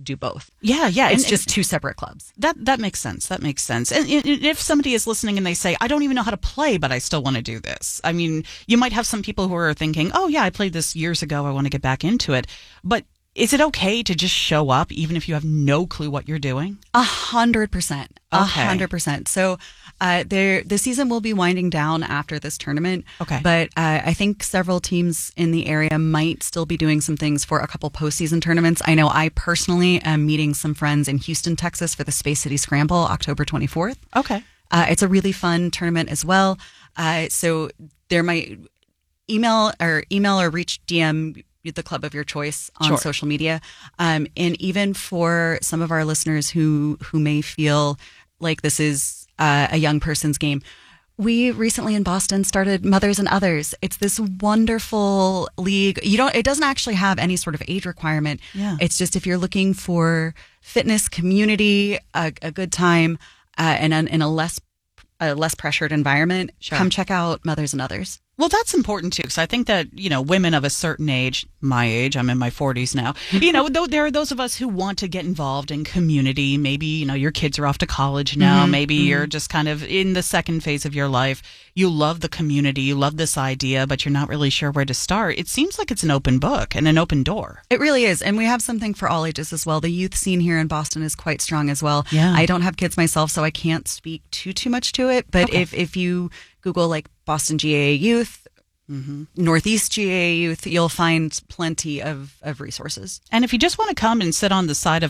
do both. Yeah. It's just two separate clubs. That makes sense. That makes sense. And if somebody is listening and they say, I don't even know how to play, but I still want to do this. I mean, you might have some people who are thinking, oh, yeah, I played this years ago. I want to get back into it. But is it okay to just show up even if you have no clue what you're doing? 100%. 100%. So the season will be winding down after this tournament. Okay. But I think several teams in the area might still be doing some things for a couple postseason tournaments. I know I personally am meeting some friends in Houston, Texas for the Space City Scramble, October 24th. Okay. It's a really fun tournament as well. So there might email or reach DM the club of your choice on social media. And even for some of our listeners who may feel like this is a young person's game, we recently in Boston started Mothers and Others. It's this wonderful league. It doesn't actually have any sort of age requirement. Yeah. It's just if you're looking for fitness, community, a good time, and in a less pressured environment, come check out Mothers and Others. Well, that's important, too, because I think that, women of a certain age, my age, I'm in my 40s now, there are those of us who want to get involved in community. Maybe, your kids are off to college now. Maybe you're just kind of in the second phase of your life. You love the community. You love this idea, but you're not really sure where to start. It seems like it's an open book and an open door. It really is. And we have something for all ages as well. The youth scene here in Boston is quite strong as well. Yeah. I don't have kids myself, so I can't speak too much to it. But if you Google like Boston GAA Youth, Northeast GAA Youth, you'll find plenty of resources. And if you just want to come and sit on the side of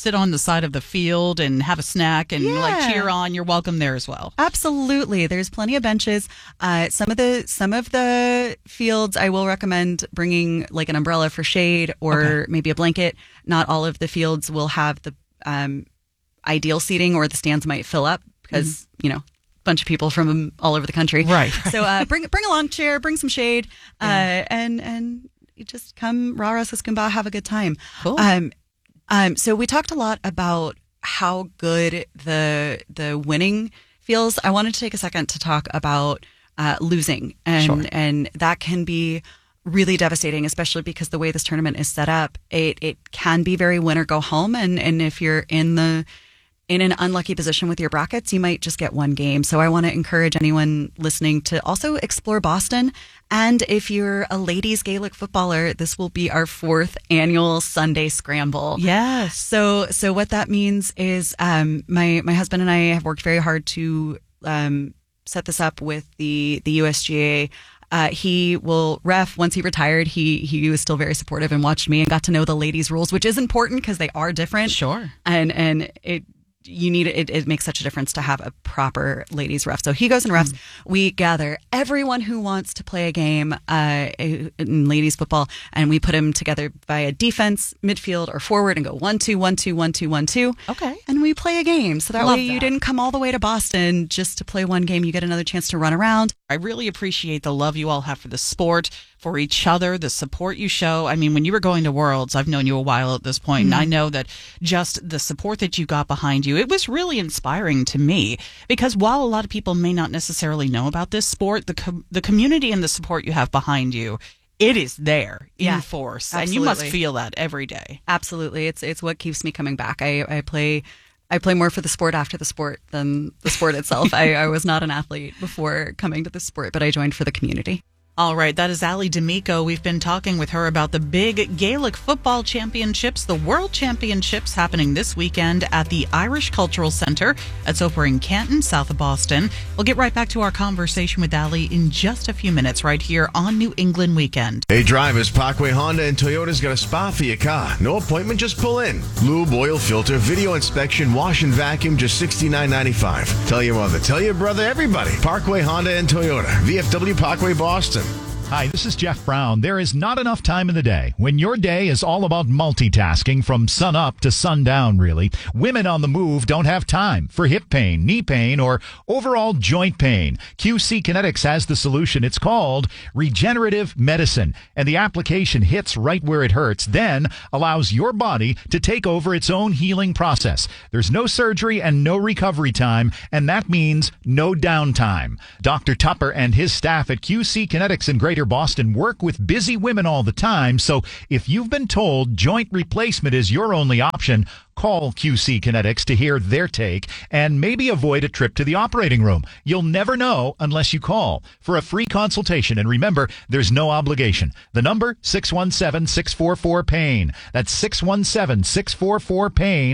the field and have a snack and cheer on, you're welcome there as well. Absolutely. There's plenty of benches. Some of the fields, I will recommend bringing like an umbrella for shade or maybe a blanket. Not all of the fields will have the ideal seating, or the stands might fill up because, bunch of people from all over the country. Right. So bring a lawn chair, bring some shade, and you just come rah-rah siskumba, have a good time. Cool. So we talked a lot about how good the winning feels. I wanted to take a second to talk about losing, and that can be really devastating, especially because the way this tournament is set up, it can be very win or go home, and if you're in an unlucky position with your brackets, you might just get one game. So I want to encourage anyone listening to also explore Boston. And if you're a ladies Gaelic footballer, this will be our 4th annual Sunday Scramble. Yes. So what that means is my husband and I have worked very hard to set this up with the USGA. He will ref. Once he retired, he was still very supportive and watched me and got to know the ladies' rules, which is important because they are different. Sure. And it makes such a difference to have a proper ladies ref. So he goes and refs. We gather everyone who wants to play a game in ladies football, and we put them together via defense, midfield, or forward, and go 1-2, 1-2, 1-2, 1-2. Okay. And we play a game. So that way you didn't come all the way to Boston just to play one game. You get another chance to run around. I really appreciate the love you all have for the sport, for each other, the support you show. I mean, when you were going to Worlds, I've known you a while at this point, and I know that just the support that you got behind you, it was really inspiring to me, because while a lot of people may not necessarily know about this sport, the community and the support you have behind you, it is there in force, absolutely. And you must feel that every day. Absolutely. It's what keeps me coming back. I play more for the sport after the sport than the sport itself. I was not an athlete before coming to the sport, but I joined for the community. All right, that is Ali D'Amico. We've been talking with her about the big Gaelic Football Championships, the World Championships happening this weekend at the Irish Cultural Center. That's over in Canton, south of Boston. We'll get right back to our conversation with Ali in just a few minutes right here on New England Weekend. Hey drivers, Parkway Honda and Toyota's got a spot for your car. No appointment, just pull in. Lube, oil filter, video inspection, wash and vacuum, just $69.95. Tell your mother, tell your brother, everybody. Parkway Honda and Toyota, VFW Parkway, Boston. Hi, this is Jeff Brown. There is not enough time in the day when your day is all about multitasking from sun up to sundown, really. Women on the move don't have time for hip pain, knee pain, or overall joint pain. QC Kinetics has the solution. It's called regenerative medicine, and the application hits right where it hurts, then allows your body to take over its own healing process. There's no surgery and no recovery time, and that means no downtime. Dr. Tupper and his staff at QC Kinetics in Greater Greater Boston work with busy women all the time, so if you've been told joint replacement is your only option, call QC Kinetics to hear their take and maybe avoid a trip to the operating room. You'll never know unless you call for a free consultation. And remember, there's no obligation. The number, 617-644-PAIN. That's 617-644-PAIN,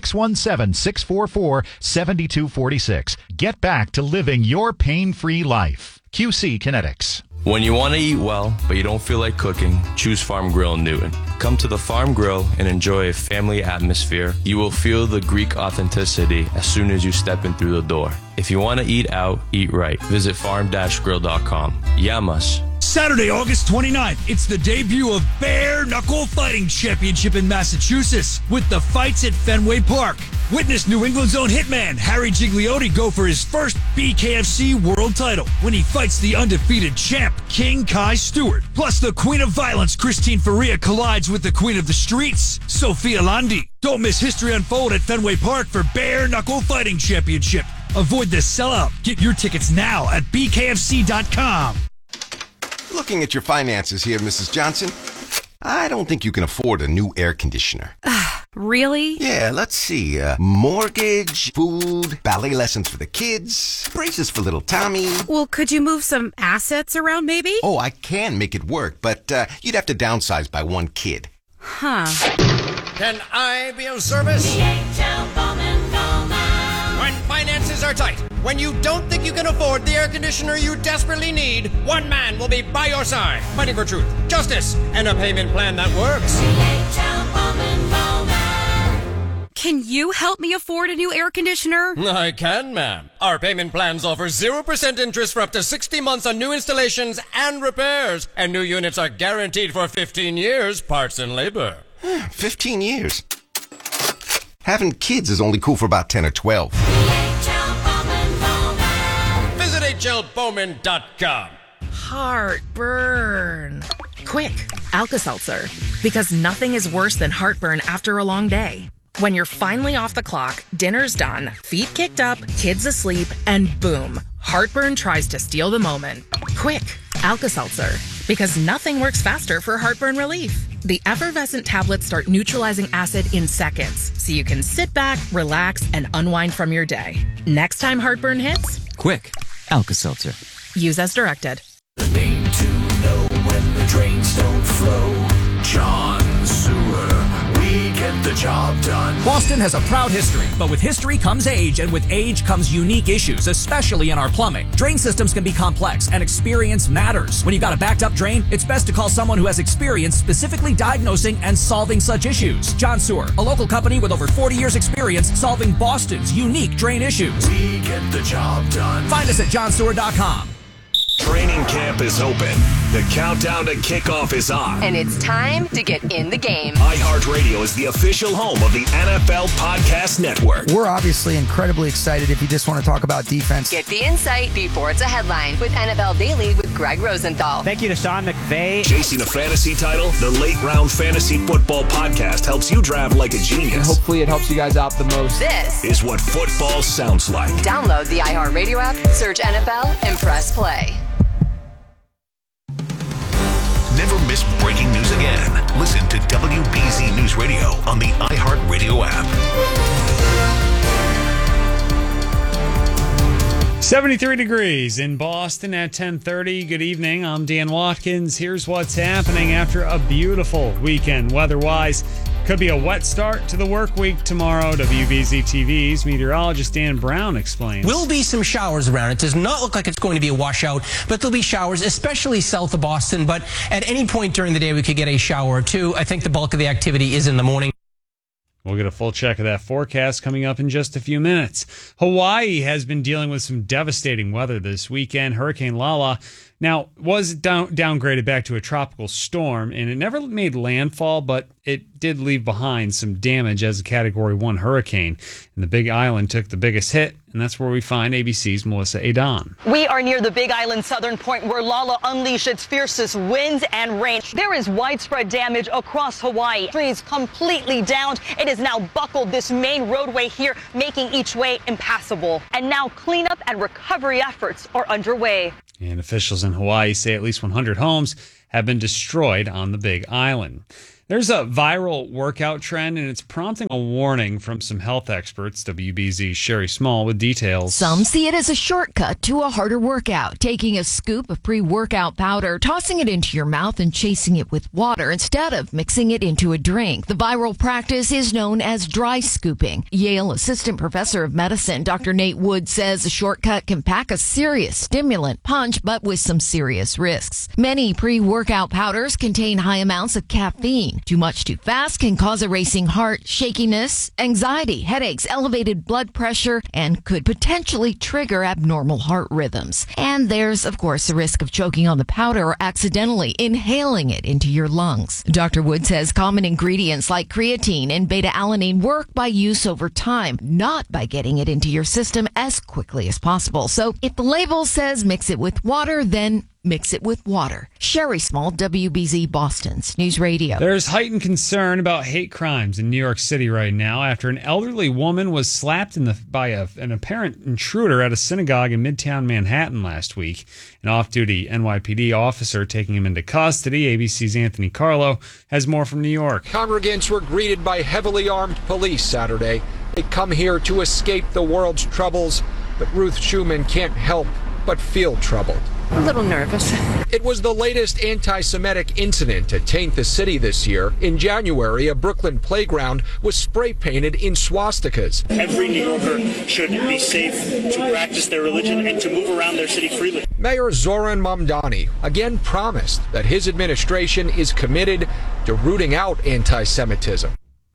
617-644-7246. Get back to living your pain-free life. QC Kinetics. When you want to eat well, but you don't feel like cooking, choose Farm Grill in Newton. Come to the Farm Grill and enjoy a family atmosphere. You will feel the Greek authenticity as soon as you step in through the door. If you want to eat out, eat right. Visit farm-grill.com. Yamas. Saturday, August 29th, it's the debut of Bare Knuckle Fighting Championship in Massachusetts with the fights at Fenway Park. Witness New England's own hitman Harry Gigliotti go for his first BKFC world title when he fights the undefeated champ King Kai Stewart. Plus, the Queen of Violence Christine Faria collides with the Queen of the Streets, Sophia Landi. Don't miss history unfold at Fenway Park for Bare Knuckle Fighting Championship. Avoid the sellout. Get your tickets now at bkfc.com. Looking at your finances here, Mrs. Johnson, I don't think you can afford a new air conditioner. Really? Yeah, let's see. Mortgage, food, ballet lessons for the kids, braces for little Tommy. Well, could you move some assets around maybe? Oh, I can make it work, but you'd have to downsize by one kid. Huh. Can I be of service? DHL Bowman Bowman. When finances are tight, when you don't think you can afford the air conditioner you desperately need, one man will be by your side, fighting for truth, justice, and a payment plan that works. DHL Bowman Bowman. Can you help me afford a new air conditioner? I can, ma'am. Our payment plans offer 0% interest for up to 60 months on new installations and repairs. And new units are guaranteed for 15 years, parts and labor. 15 years? Having kids is only cool for about 10 or 12. DHL Bowman Bowman. Visit hlbowman.com. Heartburn. Quick, Alka-Seltzer. Because nothing is worse than heartburn after a long day. When you're finally off the clock, dinner's done, feet kicked up, kids asleep, and boom, heartburn tries to steal the moment. Quick, Alka-Seltzer. Because nothing works faster for heartburn relief. The effervescent tablets start neutralizing acid in seconds, so you can sit back, relax, and unwind from your day. Next time heartburn hits, quick, Alka-Seltzer. Use as directed. The name to know when the drains don't flow. John Sewer. We get the job done. Boston has a proud history, but with history comes age, and with age comes unique issues, especially in our plumbing. Drain systems can be complex, and experience matters. When you've got a backed up drain, it's best to call someone who has experience specifically diagnosing and solving such issues. John Sewer, a local company with over 40 years experience solving Boston's unique drain issues. We get the job done. Find us at johnsewer.com. Training camp is open. The countdown to kickoff is on. And it's time to get in the game. iHeartRadio is the official home of the NFL Podcast Network. We're obviously incredibly excited if you just want to talk about defense. Get the insight before it's a headline with NFL Daily with Greg Rosenthal. Thank you to Sean McVay. Chasing the fantasy title, the Late Round Fantasy Football Podcast helps you draft like a genius. And hopefully it helps you guys out the most. This is what football sounds like. Download the iHeartRadio app, search NFL, and press play. Never miss breaking news again. Listen to WBZ News Radio on the iHeartRadio app. 73 degrees in Boston at 10:30. Good evening. I'm Dan Watkins. Here's what's happening after a beautiful weekend weather-wise. Could be a wet start to the work week tomorrow. WBZ TV's meteorologist Dan Brown explains. Will be some showers around. It does not look like it's going to be a washout, but there'll be showers, especially south of Boston. But at any point during the day, we could get a shower or two. I think the bulk of the activity is in the morning. We'll get a full check of that forecast coming up in just a few minutes. Hawaii has been dealing with some devastating weather this weekend. Hurricane Lala now was downgraded back to a tropical storm, and it never made landfall, but it did leave behind some damage as a Category 1 hurricane. And the Big Island took the biggest hit, and that's where we find ABC's Melissa Adon. We are near the Big Island southern point where Lala unleashed its fiercest winds and rain. There is widespread damage across Hawaii. Trees completely downed. It has now buckled this main roadway here, making each way impassable. And now cleanup and recovery efforts are underway. And officials in Hawaii say at least 100 homes have been destroyed on the Big Island. There's a viral workout trend, and it's prompting a warning from some health experts. WBZ's Sherry Small with details. Some see it as a shortcut to a harder workout, taking a scoop of pre-workout powder, tossing it into your mouth, and chasing it with water instead of mixing it into a drink. The viral practice is known as dry scooping. Yale assistant professor of medicine, Dr. Nate Wood, says a shortcut can pack a serious stimulant punch, but with some serious risks. Many pre-workout powders contain high amounts of caffeine. Too much too fast can cause a racing heart, shakiness, anxiety, headaches, elevated blood pressure, and could potentially trigger abnormal heart rhythms. And there's, of course, the risk of choking on the powder or accidentally inhaling it into your lungs. Dr. Wood says common ingredients like creatine and beta-alanine work by use over time, not by getting it into your system as quickly as possible. So if the label says mix it with water, then mix it with water. Sherry Small, WBZ Boston's News Radio. There's heightened concern about hate crimes in New York City right now after an elderly woman was slapped by an apparent intruder at a synagogue in Midtown Manhattan last week. An off-duty NYPD officer taking him into custody. ABC's Anthony Carlo has more from New York. Congregants were greeted by heavily armed police Saturday. They come here to escape the world's troubles, but Ruth Schuman can't help but feel troubled. A little nervous. It was the latest anti-Semitic incident to taint the city this year. In January, a Brooklyn playground was spray painted in swastikas. Every New Yorker should be safe to practice their religion and to move around their city freely. Mayor Zoran Mamdani again promised that his administration is committed to rooting out anti-Semitism.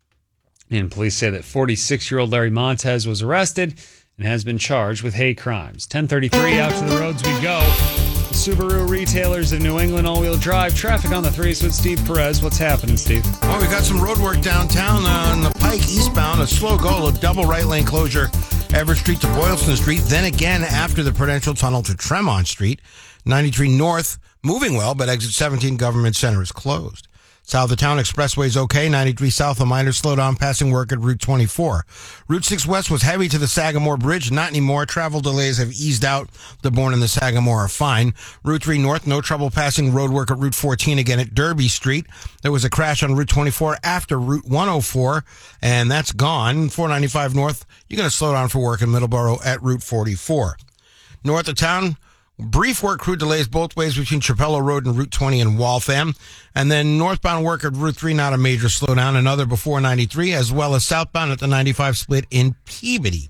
And police say that 46-year-old Larry Montez was arrested and has been charged with hate crimes. 10:33, out to the roads we go. The Subaru retailers of New England all-wheel drive. Traffic on the 3s with Steve Perez. What's happening, Steve? Oh, we got some road work downtown on the Pike eastbound. A slow go, a double right lane closure, Everett Street to Boylston Street. Then again after the Prudential Tunnel to Tremont Street. 93 North moving well, but exit 17 Government Center is closed. South of town expressway is okay. 93 south, a minor slowdown passing work at Route 24. Route 6 west was heavy to the Sagamore Bridge. Not anymore. Travel delays have eased out. The Bourne and the Sagamore are fine. Route 3 north, no trouble passing road work at Route 14 again at Derby Street. There was a crash on Route 24 after Route 104, and that's gone. 495 north, you're going to slow down for work in Middleborough at Route 44. North of town, brief work crew delays both ways between Trapello Road and Route 20 in Waltham. And then northbound work at Route 3, not a major slowdown. Another before 93, as well as southbound at the 95 split in Peabody.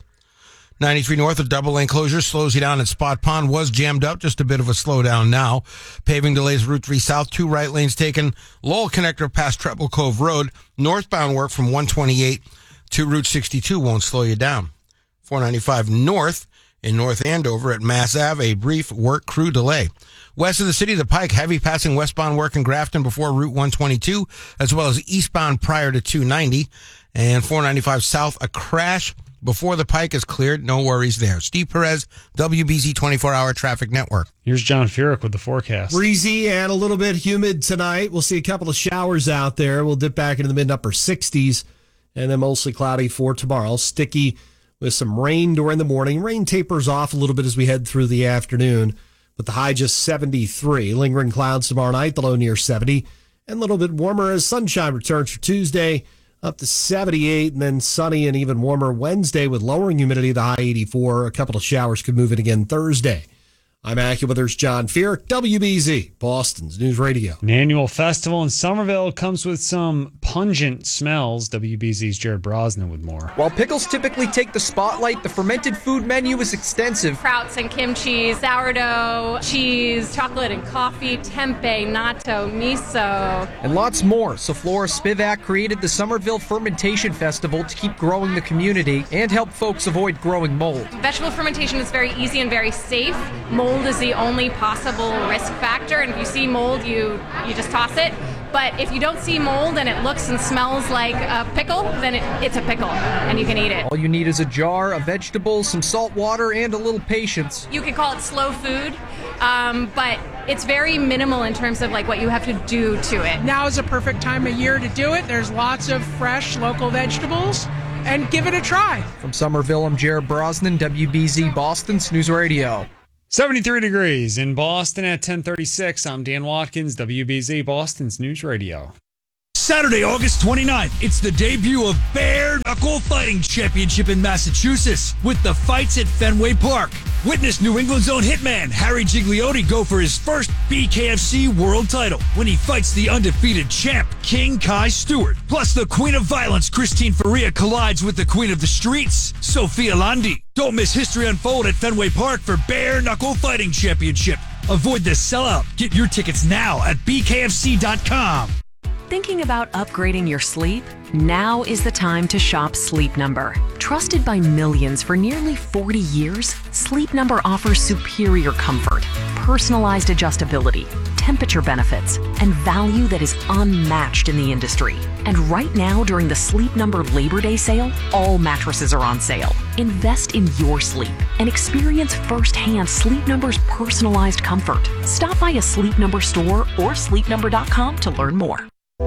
93 north, a double lane closure slows you down at Spot Pond. Was jammed up, just a bit of a slowdown now. Paving delays Route 3 south, 2 right lanes taken. Lowell connector past Treble Cove Road. Northbound work from 128 to Route 62 won't slow you down. 495 north. In North Andover at Mass Ave, a brief work crew delay. West of the city, the Pike, heavy passing westbound work in Grafton before Route 122, as well as eastbound prior to 290. And 495 south, a crash before the Pike is cleared. No worries there. Steve Perez, WBZ 24-hour traffic network. Here's John Furyk with the forecast. Breezy and a little bit humid tonight. We'll see a couple of showers out there. We'll dip back into the mid-upper 60s, and then mostly cloudy for tomorrow. Sticky with some rain during the morning. Rain tapers off a little bit as we head through the afternoon, but the high just 73. Lingering clouds tomorrow night, the low near 70. And a little bit warmer as sunshine returns for Tuesday, up to 78. And then sunny and even warmer Wednesday with lowering humidity, the high 84. A couple of showers could move it again Thursday. I'm AccuWeather's John Furyk, WBZ, Boston's News Radio. An annual festival in Somerville comes with some pungent smells. WBZ's Jared Brosnan with more. While pickles typically take the spotlight, the fermented food menu is extensive. Sprouts and kimchi, sourdough, cheese, chocolate and coffee, tempeh, natto, miso. And lots more. So Flora Spivak created the Somerville Fermentation Festival to keep growing the community and help folks avoid growing mold. Vegetable fermentation is very easy and very safe. Mold is the only possible risk factor, and if you see mold, you just toss it. But if you don't see mold and it looks and smells like a pickle, then it's a pickle, and you can eat it. All you need is a jar, a vegetable, some salt water, and a little patience. You could call it slow food, but it's very minimal in terms of like what you have to do to it. Now is a perfect time of year to do it. There's lots of fresh local vegetables, and give it a try. From Somerville, I'm Jared Brosnan, WBZ Boston's News Radio. 73 degrees in Boston at 10:36. I'm Dan Watkins, WBZ, Boston's News Radio. Saturday, August 29th, it's the debut of Bare Knuckle Fighting Championship in Massachusetts with the fights at Fenway Park. Witness New England's own hitman Harry Gigliotti go for his first BKFC world title when he fights the undefeated champ King Kai Stewart. Plus, the Queen of Violence Christine Faria collides with the Queen of the Streets, Sophia Landi. Don't miss history unfold at Fenway Park for Bare Knuckle Fighting Championship. Avoid the sellout. Get your tickets now at bkfc.com. Thinking about upgrading your sleep? Now is the time to shop Sleep Number. Trusted by millions for nearly 40 years, Sleep Number offers superior comfort, personalized adjustability, temperature benefits, and value that is unmatched in the industry. And right now, during the Sleep Number Labor Day sale, all mattresses are on sale. Invest in your sleep and experience firsthand Sleep Number's personalized comfort. Stop by a Sleep Number store or sleepnumber.com to learn more.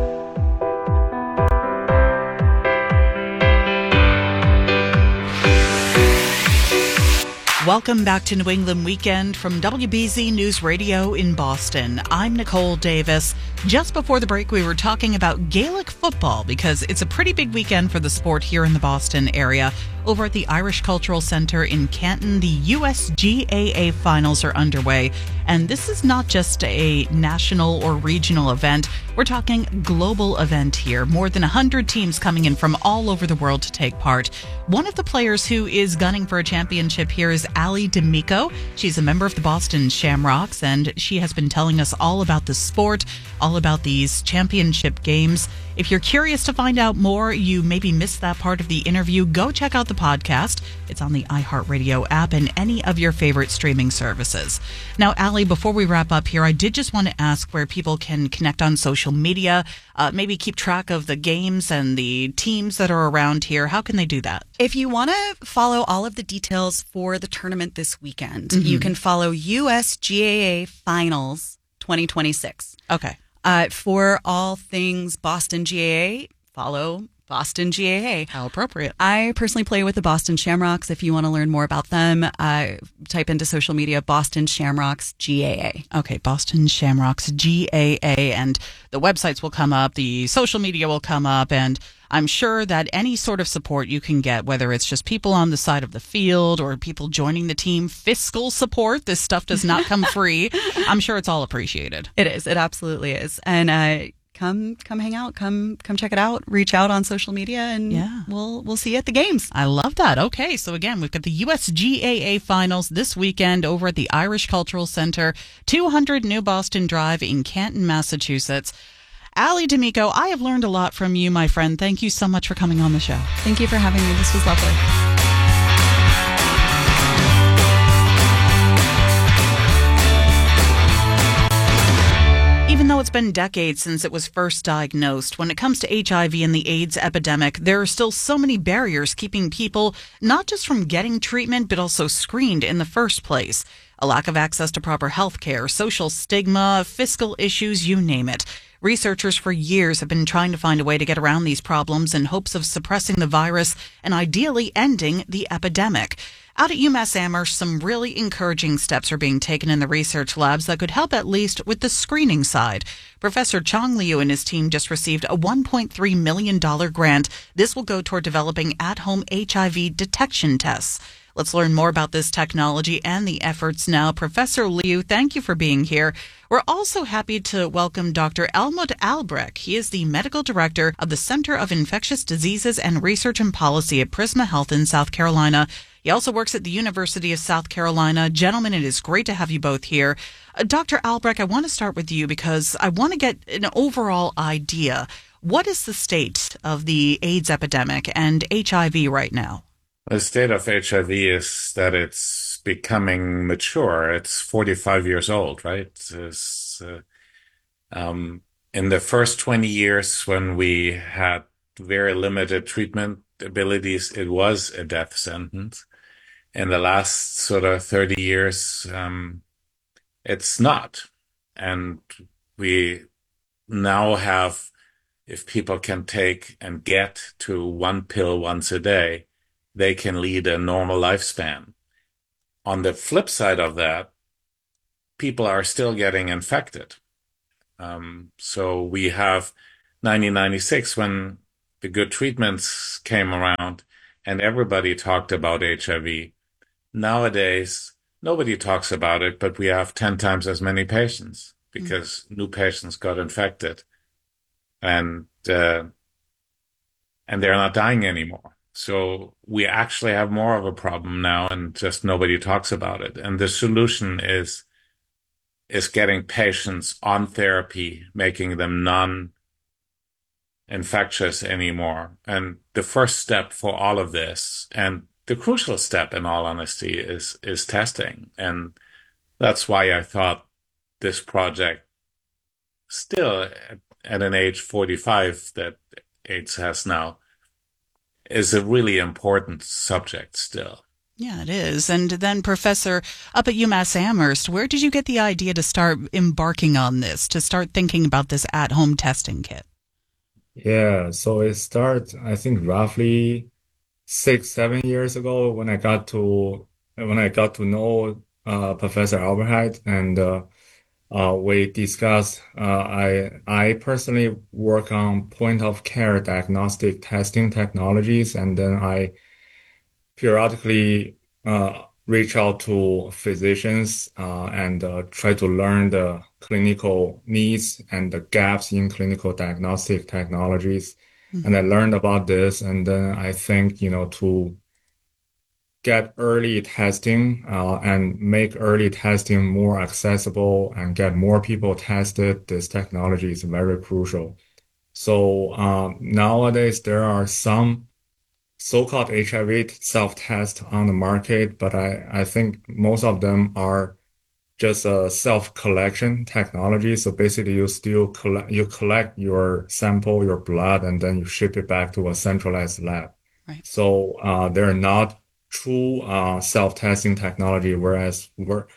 Welcome back to New England Weekend from WBZ News Radio in Boston. I'm Nicole Davis. Just before the break, we were talking about Gaelic football because it's a pretty big weekend for the sport here in the Boston area. Over at the Irish Cultural Center in Canton, the USGAA finals are underway. And this is not just a national or regional event. We're talking global event here. More than 100 teams coming in from all over the world to take part. One of the players who is gunning for a championship here is Ali D'Amico. She's a member of the Boston Shamrocks, and she has been telling us all about the sport, all about these championship games. If you're curious to find out more, you maybe missed that part of the interview, go check out the podcast. It's on the iHeartRadio app and any of your favorite streaming services. Now, Ali, before we wrap up here, I did just want to ask where people can connect on social media, maybe keep track of the games and the teams that are around here. How can they do that? If you want to follow all of the details for the tournament this weekend, you can follow USGAA Finals 2026. Okay. For all things Boston GAA, follow Boston GAA. How appropriate. I personally play with the Boston Shamrocks. If you want to learn more about them, type into social media Boston Shamrocks GAA. Okay, Boston Shamrocks GAA, and the websites will come up, the social media will come up, and I'm sure that any sort of support you can get, whether it's just people on the side of the field or people joining the team, fiscal support, this stuff does not come free. I'm sure it's all appreciated. It is. It absolutely is. And come hang out, come check it out, reach out on social media, and we'll see you at the games. I love that. Okay, so again, we've got the USGAA finals this weekend over at the Irish Cultural Center, 200 New Boston Drive in Canton, Massachusetts. Ali D'Amico, I have learned a lot from you, my friend. Thank you so much for coming on the show. Thank you for having me. This was lovely. Even though it's been decades since it was first diagnosed, when it comes to HIV and the AIDS epidemic, there are still so many barriers keeping people not just from getting treatment, but also screened in the first place. A lack of access to proper health care, social stigma, fiscal issues, you name it. Researchers for years have been trying to find a way to get around these problems in hopes of suppressing the virus and ideally ending the epidemic. Out at UMass Amherst, some really encouraging steps are being taken in the research labs that could help at least with the screening side. Professor Chong Liu and his team just received a $1.3 million grant. This will go toward developing at-home HIV detection tests. Let's learn more about this technology and the efforts now. Professor Liu, thank you for being here. We're also happy to welcome Dr. Elmut Albrecht. He is the medical director of the Center of Infectious Diseases and Research and Policy at Prisma Health in South Carolina. He also works at the University of South Carolina. Gentlemen, it is great to have you both here. Dr. Albrecht, I want to start with you because I want to get an overall idea. What is the state of the AIDS epidemic and HIV right now? The state of HIV is that it's becoming mature. It's 45 years old, right? In the first 20 years when we had very limited treatment abilities, it was a death sentence. In the last sort of 30 years, it's not. And we now have, if people can take and get to one pill once a day, they can lead a normal lifespan. On the flip side of that, people are still getting infected. So we have 1996 when the good treatments came around and everybody talked about HIV. Nowadays, nobody talks about it, but we have 10 times as many patients because new patients got infected and they're not dying anymore. So we actually have more of a problem now and just nobody talks about it. And the solution is getting patients on therapy, making them non-infectious anymore. And the first step for all of this, and the crucial step in all honesty, is testing. And that's why I thought this project, still at an age 45 that AIDS has now, is a really important subject still. Yeah, it is. And then, Professor, up at UMass Amherst, where did you get the idea to start embarking on this, to start thinking about this at-home testing kit? Yeah, so it started, I think, roughly 6-7 years ago when I got to know Professor Alberheit, and we discussed. I personally work on point-of-care diagnostic testing technologies, and then I periodically reach out to physicians and try to learn the clinical needs and the gaps in clinical diagnostic technologies. And I learned about this, and then I think, to get early testing and make early testing more accessible and get more people tested, this technology is very crucial. So nowadays there are some so-called HIV self-test on the market, but I think most of them are just a self-collection technology. So basically you collect your sample, your blood, and then you ship it back to a centralized lab. Right. So they're not true self-testing technology, whereas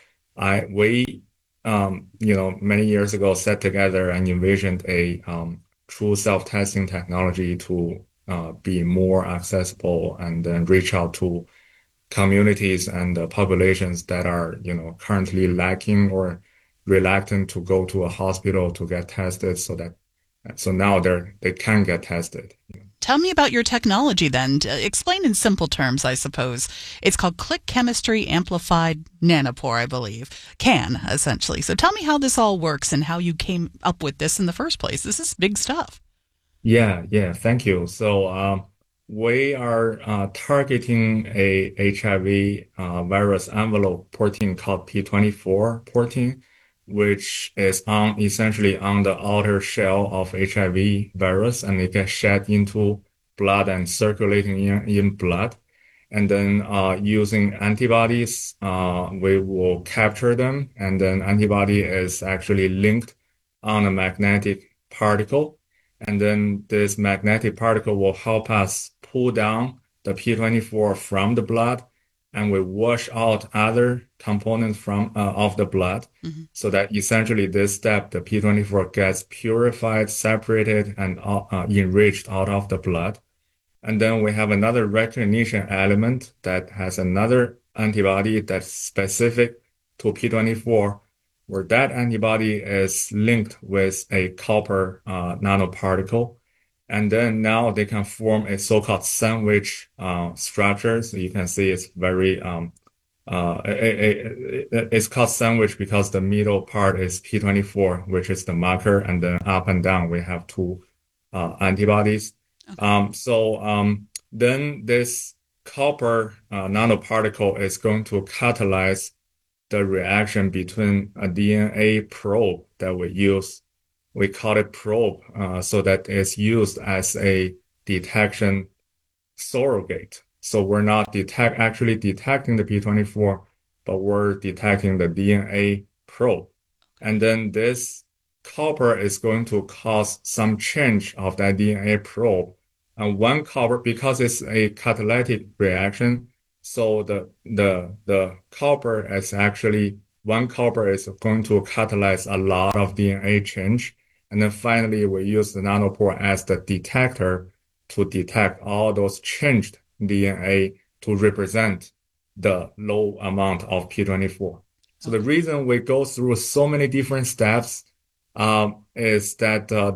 we many years ago set together and envisioned a true self-testing technology to be more accessible and then reach out to communities and populations that are, currently lacking or reluctant to go to a hospital to get tested, so now they can get tested. Tell me about your technology then. Explain in simple terms, I suppose. It's called Click Chemistry Amplified Nanopore, I believe. CAN, essentially. So tell me how this all works and how you came up with this in the first place. This is big stuff. Yeah, thank you. So we are targeting a HIV virus envelope protein called P24 protein, which is essentially on the outer shell of HIV virus, and it gets shed into blood and circulating in blood. And then using antibodies, we will capture them, and then antibody is actually linked on a magnetic particle. And then this magnetic particle will help us pull down the P24 from the blood, and we wash out other components from of the blood, so that essentially this step, the P24 gets purified, separated, and enriched out of the blood. And then we have another recognition element that has another antibody that's specific to P24, where that antibody is linked with a copper nanoparticle. And then now they can form a so-called sandwich structure. So you can see it's very, it's called sandwich because the middle part is P24, which is the marker, and then up and down we have two antibodies. Okay. Then this copper nanoparticle is going to catalyze the reaction between a DNA probe that we use. We call it probe, so that it's used as a detection surrogate. So we're not actually detecting the P24, but we're detecting the DNA probe. And then this copper is going to cause some change of that DNA probe. And one copper, because it's a catalytic reaction, so the copper is actually, one copper is going to catalyze a lot of DNA change. And then finally, we use the nanopore as the detector to detect all those changed DNA to represent the low amount of P24. So the reason we go through so many different steps is that the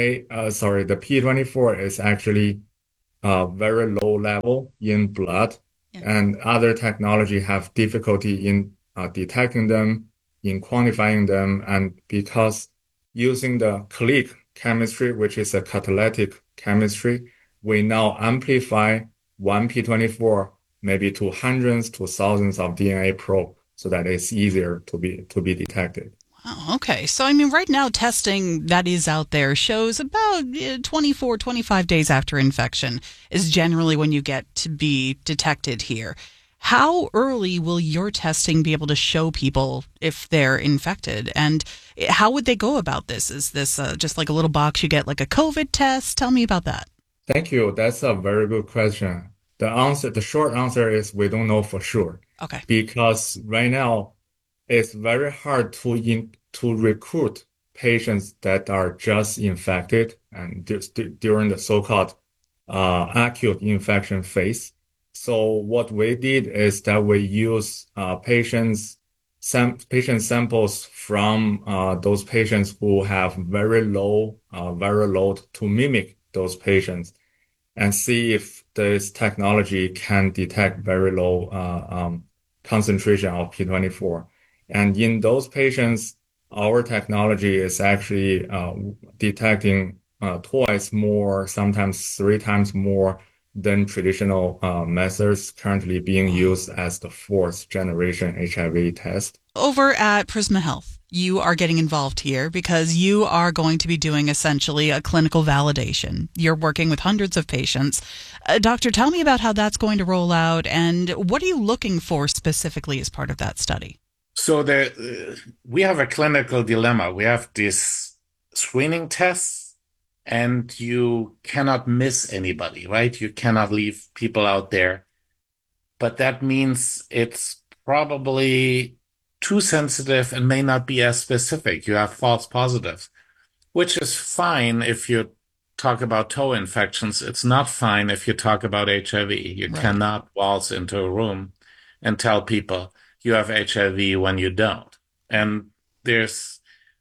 P24 is actually very low level in blood, and other technology have difficulty in detecting them, in quantifying them, and because using the click chemistry, which is a catalytic chemistry, we now amplify one P24 maybe to hundreds to thousands of DNA probe so that it's easier to be detected. Wow, okay. So, I mean, right now, testing that is out there shows about 24, 25 days after infection is generally when you get to be detected here. How early will your testing be able to show people if they're infected? And how would they go about this? Is this just like a little box you get like a COVID test? Tell me about that. Thank you. That's a very good question. The short answer is we don't know for sure. Okay. Because right now, it's very hard to recruit patients that are just infected and during the so-called acute infection phase. So what we did is that we use patient samples from those patients who have very low load to mimic those patients and see if this technology can detect very low concentration of P24. And in those patients, our technology is actually detecting twice more, sometimes 3 times more than traditional methods currently being used as the 4th generation HIV test. Over at Prisma Health, you are getting involved here because you are going to be doing essentially a clinical validation. You're working with hundreds of patients. Doctor, tell me about how that's going to roll out and what are you looking for specifically as part of that study? So we have a clinical dilemma. We have these screening tests and you cannot miss anybody, right? You cannot leave people out there. But that means it's probably too sensitive and may not be as specific. You have false positives, which is fine if you talk about toe infections. It's not fine if you talk about HIV. You cannot waltz into a room and tell people you have HIV when you don't. And there's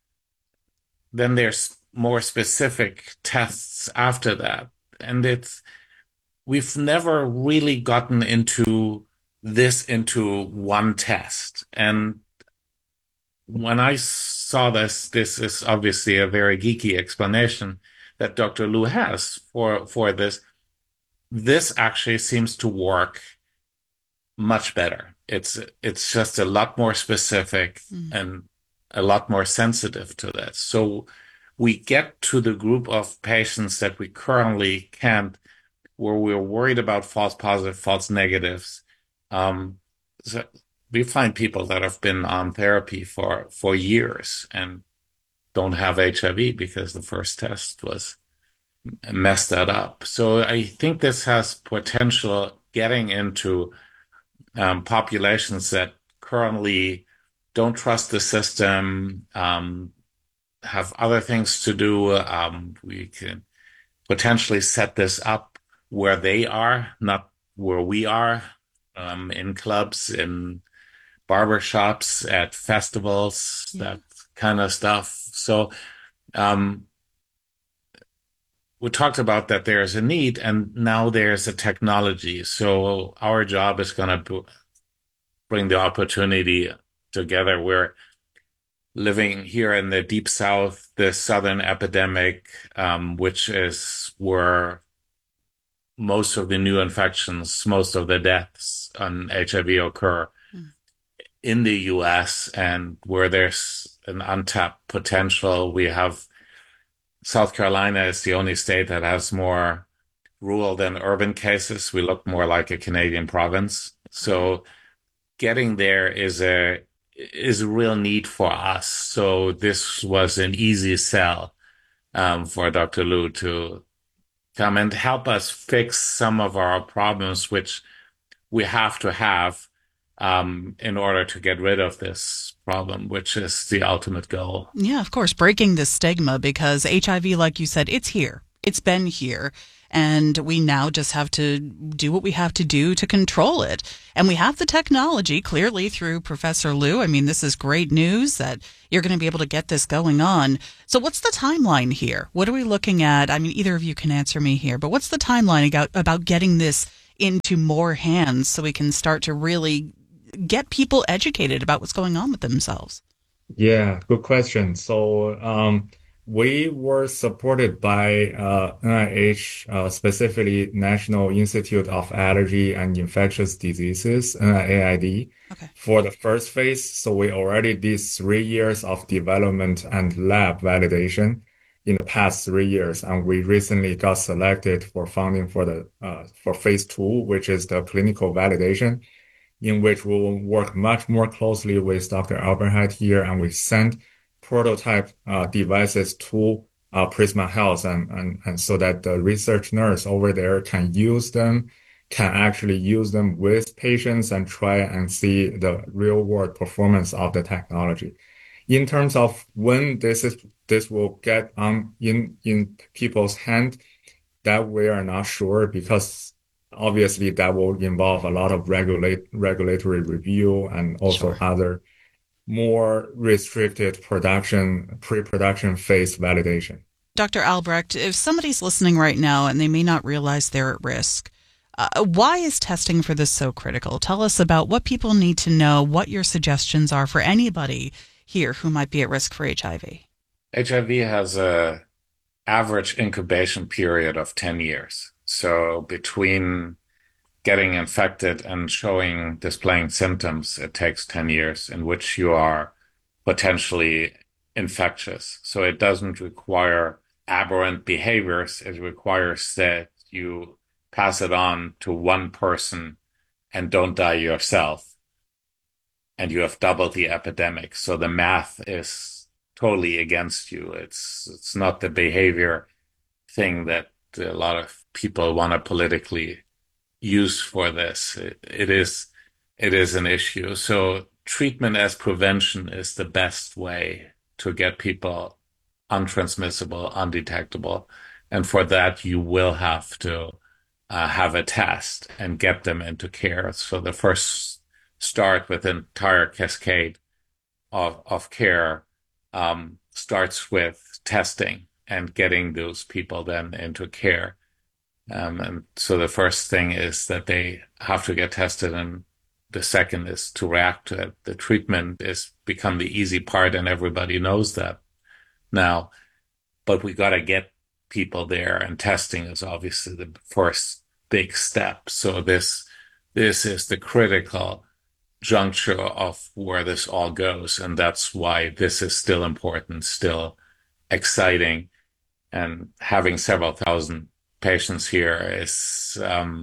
more specific tests after that. And we've never really gotten into one test. And when I saw this is obviously a very geeky explanation that Dr. Liu has for this. This actually seems to work much better. It's just a lot more specific and a lot more sensitive to that. So we get to the group of patients that we currently can't, where we're worried about false positive, false negatives. So we find people that have been on therapy for years and don't have HIV because the first test messed that up. So I think this has potential getting into populations that currently don't trust the system, have other things to do. We can potentially set this up where they are, not where we are, in clubs, in barbershops, at festivals, that kind of stuff. So we talked about that there's a need and now there's a technology. So our job is going to bring the opportunity together. We're living here in the deep south, the southern epidemic, which is where most of the new infections, most of the deaths on HIV occur in the U.S. and where there's an untapped potential. We have South Carolina is the only state that has more rural than urban cases. We look more like a Canadian province. So getting there is a real need for us. So this was an easy sell for Dr. Liu to come and help us fix some of our problems, which we have to have in order to get rid of this problem, which is the ultimate goal. Yeah, of course, breaking the stigma, because HIV, like you said, it's here. It's been here. And we now just have to do what we have to do to control it. And we have the technology, clearly, through Professor Liu. I mean, this is great news that you're going to be able to get this going on. So what's the timeline here? What are we looking at? I mean, either of you can answer me here, but what's the timeline about getting this into more hands so we can start to really get people educated about what's going on with themselves? Yeah, good question. So we were supported by NIH, specifically National Institute of Allergy and Infectious Diseases, NIAID, for the first phase. So we already did 3 years of development and lab validation in the past 3 years, and we recently got selected for funding for phase 2, which is the clinical validation, in which we will work much more closely with Dr. Albertheit here, and we send prototype devices to Prisma Health, and so that the research nurse over there can actually use them with patients and try and see the real world performance of the technology. In terms of when this will get in people's hand, that we are not sure, because obviously that will involve a lot of regulatory review and also other more restricted pre-production phase validation. Dr. Albrecht, if somebody's listening right now and they may not realize they're at risk, why is testing for this so critical? Tell us about what people need to know, what your suggestions are for anybody here who might be at risk for HIV. HIV has an average incubation period of 10 years. So between getting infected and displaying symptoms, it takes 10 years in which you are potentially infectious. So it doesn't require aberrant behaviors. It requires that you pass it on to one person and don't die yourself. And you have doubled the epidemic. So the math is totally against you. It's not the behavior thing that a lot of people want to politically use for this. It is an issue. So treatment as prevention is the best way to get people untransmissible, undetectable. And for that, you will have to have a test and get them into care. So the first start with the entire cascade of care starts with testing and getting those people then into care. And so the first thing is that they have to get tested, and the second is to react to it. The treatment is become the easy part, and everybody knows that now. But we got to get people there, and testing is obviously the first big step. So this is the critical juncture of where this all goes, and that's why this is still important, still exciting, and having several thousand patients here is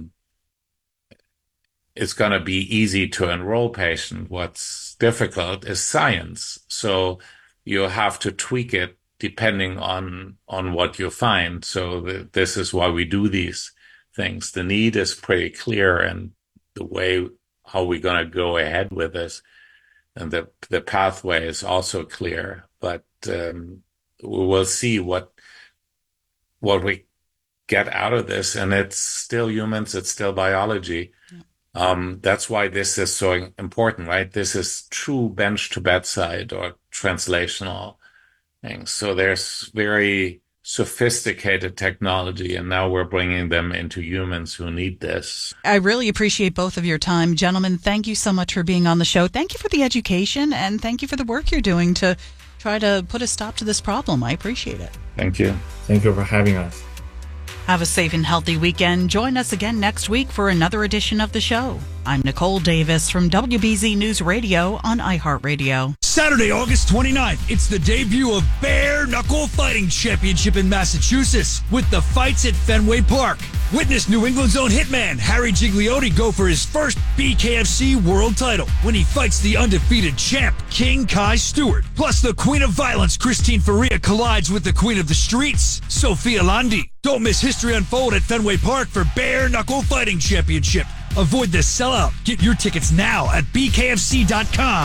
it's going to be easy to enroll patients. What's difficult is science. So you have to tweak it depending on what you find. So this is why we do these things. The need is pretty clear, and the way how we're going to go ahead with this, and the pathway is also clear. But we will see what we get out of this, and it's still humans, it's still biology. That's why this is so important, right? This is true bench to bedside or translational things. So there's very sophisticated technology, and now we're bringing them into humans who need this. I really appreciate both of your time. Gentlemen, thank you so much for being on the show. Thank you for the education, and thank you for the work you're doing to try to put a stop to this problem. I appreciate it. Thank you. Thank you for having us. Have a safe and healthy weekend. Join us again next week for another edition of the show. I'm Nicole Davis from WBZ News Radio on iHeartRadio. Saturday, August 29th, it's the debut of Bare Knuckle Fighting Championship in Massachusetts with the fights at Fenway Park. Witness New England's own hitman Harry Gigliotti go for his first BKFC world title when he fights the undefeated champ King Kai Stewart. Plus, the Queen of Violence Christine Faria collides with the Queen of the Streets Sophia Landi. Don't miss history unfold at Fenway Park for Bare Knuckle Fighting Championship. Avoid the sellout. Get your tickets now at bkfc.com.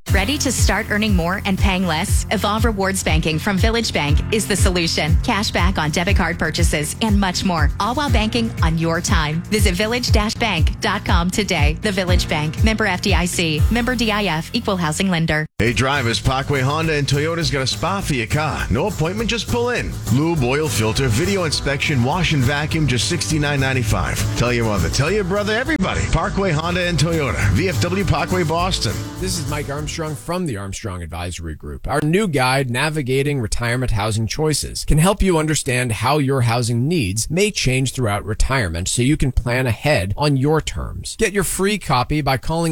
Ready to start earning more and paying less? Evolve Rewards Banking from Village Bank is the solution. Cash back on debit card purchases and much more, all while banking on your time. Visit village-bank.com today. The Village Bank. Member FDIC. Member DIF. Equal housing lender. Hey drivers, Parkway Honda and Toyota's got a spot for your car. No appointment, just pull in. Lube, oil filter, video inspection, wash and vacuum, just $69.95. Tell your mother, tell your brother, everybody. Parkway Honda and Toyota. VFW Parkway, Boston. This is Mike Armstrong from the Armstrong Advisory Group. Our new guide, Navigating Retirement Housing Choices, can help you understand how your housing needs may change throughout retirement so you can plan ahead on your terms. Get your free copy by calling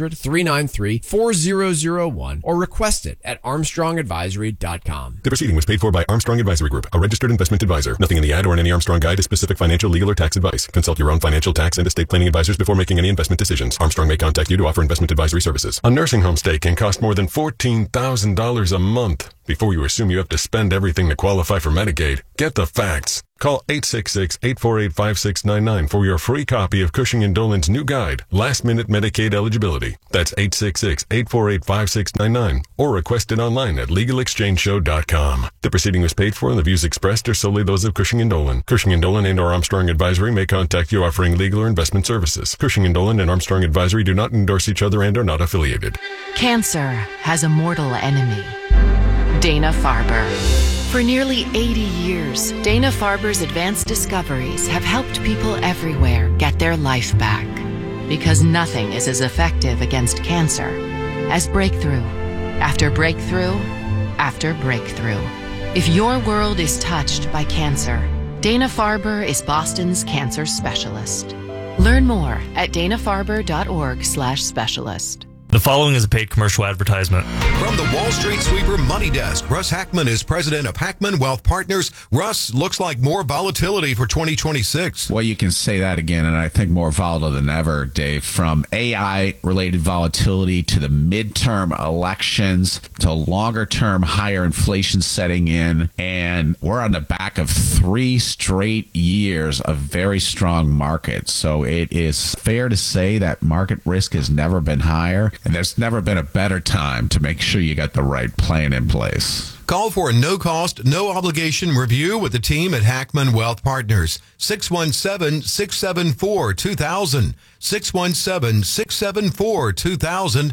800-393-4001 or request it at armstrongadvisory.com. The proceeding was paid for by Armstrong Advisory Group, a registered investment advisor. Nothing in the ad or in any Armstrong guide is specific financial, legal, or tax advice. Consult your own financial, tax, and estate planning advisors before making any investment decisions. Armstrong may contact you to offer investment advisory services. A nursing home stay can cost more than $14,000 a month. Before you assume you have to spend everything to qualify for Medicaid, get the facts. Call 866-848-5699 for your free copy of Cushing & Dolan's new guide, Last Minute Medicaid Eligibility. That's 866-848-5699 or request it online at legalexchangeshow.com. The proceeding was paid for and the views expressed are solely those of Cushing & Dolan. Cushing & Dolan and or Armstrong Advisory may contact you offering legal or investment services. Cushing & Dolan and Armstrong Advisory do not endorse each other and are not affiliated. Cancer has a mortal enemy, Dana-Farber. For nearly 80 years, Dana-Farber's advanced discoveries have helped people everywhere get their life back. Because nothing is as effective against cancer as breakthrough after breakthrough after breakthrough. If your world is touched by cancer, Dana-Farber is Boston's cancer specialist. Learn more at danafarber.org/specialist. The following is a paid commercial advertisement. From the Wall Street Sweeper Money Desk, Russ Hackman is president of Hackman Wealth Partners. Russ, looks like more volatility for 2026. Well, you can say that again, and I think more volatile than ever, Dave. From AI-related volatility to the midterm elections to longer-term higher inflation setting in, and we're on the back of 3 straight years of very strong markets. So it is fair to say that market risk has never been higher. And there's never been a better time to make sure you got the right plan in place. Call for a no-cost, no-obligation review with the team at Hackman Wealth Partners. 617-674-2000. 617-674-2000.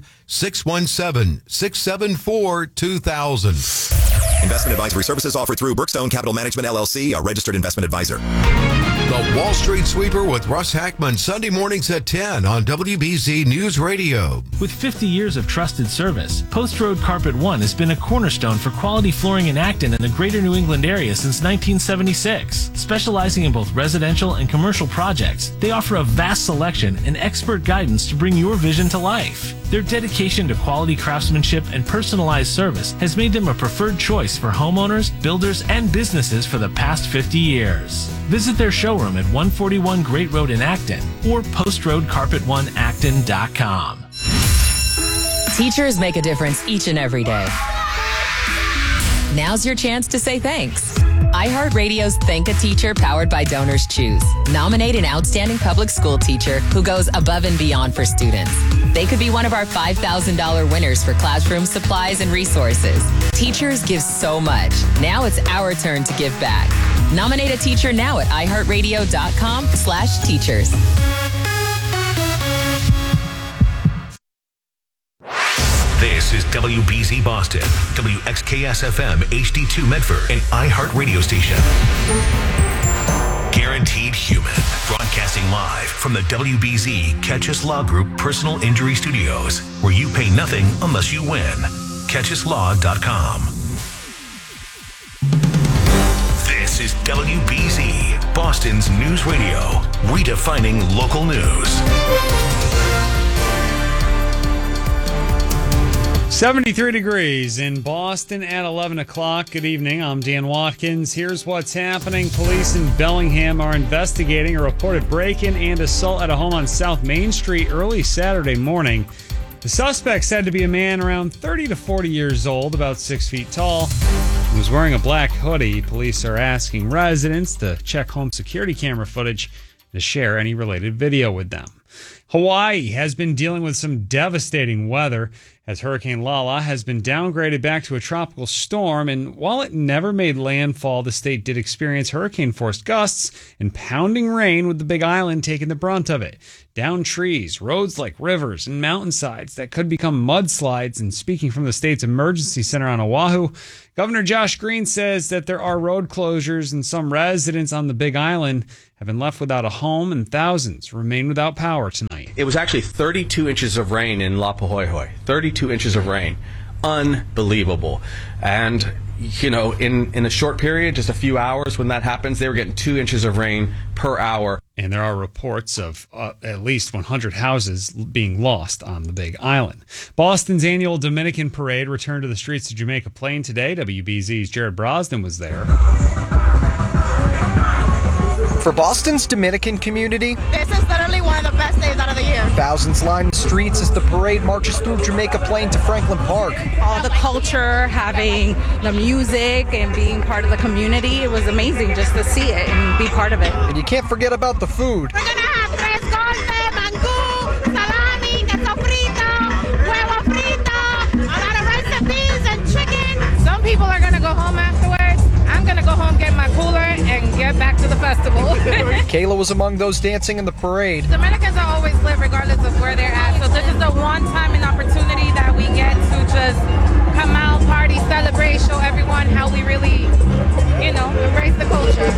617-674-2000. Investment advisory services offered through Brookstone Capital Management, LLC, a registered investment advisor. The Wall Street Sweeper with Russ Hackman, Sunday mornings at 10 on WBZ News Radio. With 50 years of trusted service, Post Road Carpet One has been a cornerstone for quality flooring in Acton and the greater New England area since 1976. Specializing in both residential and commercial projects, they offer a vast selection and expert guidance to bring your vision to life. Their dedication to quality craftsmanship and personalized service has made them a preferred choice for homeowners, builders, and businesses for the past 50 years. Visit their showroom at 141 Great Road in Acton or postroadcarpet1acton.com. Teachers make a difference each and every day. Now's your chance to say thanks. iHeartRadio's Thank a Teacher powered by Donors Choose. Nominate an outstanding public school teacher who goes above and beyond for students. They could be one of our $5,000 winners for classroom supplies and resources. Teachers give so much. Now it's our turn to give back. Nominate a teacher now at iHeartRadio.com/teachers. This is WBZ Boston, WXKS-FM HD2 Medford, an iHeart radio station. Guaranteed Human, broadcasting live from the WBZ Catchus Law Group Personal Injury Studios, where you pay nothing unless you win. CatchusLaw.com. This is WBZ, Boston's news radio, redefining local news. 73 degrees in Boston at 11 o'clock. Good evening. I'm Dan Watkins. Here's what's happening. Police in Bellingham are investigating a reported break-in and assault at a home on South Main Street early Saturday morning. The suspect said to be a man around 30 to 40 years old, about 6 feet tall. He was wearing a black hoodie. Police are asking residents to check home security camera footage to share any related video with them. Hawaii has been dealing with some devastating weather as Hurricane Lala has been downgraded back to a tropical storm. And while it never made landfall, the state did experience hurricane-force gusts and pounding rain, with the Big Island taking the brunt of it. Down trees, roads like rivers, and mountainsides that could become mudslides. And speaking from the state's emergency center on Oahu, Governor Josh Green says that there are road closures and some residents on the Big Island have been left without a home and thousands remain without power tonight. It was actually 32 inches of rain in Lapahoihoi. 32 inches of rain. Unbelievable. And, you know, in a short period, just a few hours when that happens, they were getting 2 inches of rain per hour. And there are reports of at least 100 houses being lost on the Big Island. Boston's annual Dominican Parade returned to the streets of Jamaica Plain today. WBZ's Jared Brosnan was there. For Boston's Dominican community, this is literally one of the best days out of the year. Thousands line the streets as the parade marches through Jamaica Plain to Franklin Park. All the culture, having the music, and being part of the community, it was amazing just to see it and be part of it. And you can't forget about the food. We're going to have tres golpe, mangú, salami, queso frito, huevo frito, a lot of rice and beans and chicken. Some people are going to go home afterwards. I'm going to go home, get my cooler, and get back to the festival. Kayla was among those dancing in the parade. Dominicans are always lit regardless of where they're at. So this is the one time and opportunity that we get to just come out, party, celebrate, show everyone how we really, you know, embrace the culture.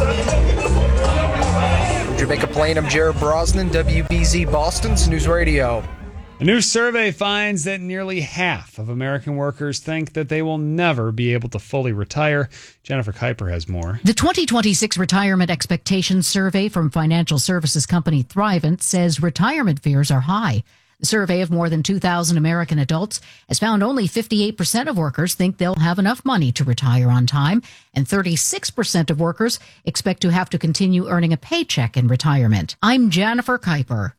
From Jamaica Plain, I'm Jared Brosnan, WBZ Boston's News Radio. A new survey finds that nearly half of American workers think that they will never be able to fully retire. Jennifer Kuiper has more. The 2026 Retirement Expectations Survey from financial services company Thrivent says retirement fears are high. The survey of more than 2,000 American adults has found only 58% of workers think they'll have enough money to retire on time, and 36% of workers expect to have to continue earning a paycheck in retirement. I'm Jennifer Kuiper.